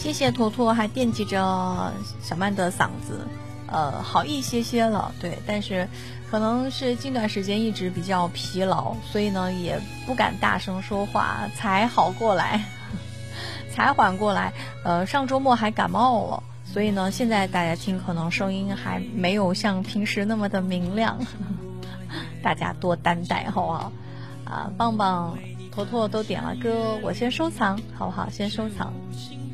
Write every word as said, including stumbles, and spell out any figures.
谢谢坨坨，还惦记着小曼的嗓子，呃，好一些些了，对，但是可能是近段时间一直比较疲劳，所以呢也不敢大声说话，才好过来，才缓过来。呃，上周末还感冒了，所以呢，现在大家听可能声音还没有像平时那么的明亮，大家多担待好不好？啊，棒棒、坨坨都点了歌，我先收藏好不好？先收藏。